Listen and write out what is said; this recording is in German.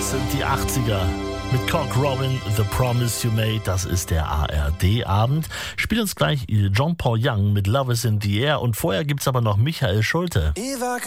Das sind die 80er. Mit Cock Robin, The Promise You Made, das ist der ARD-Abend. Spielt uns gleich John Paul Young mit Love is in the Air und vorher gibt's aber noch Michael Schulte.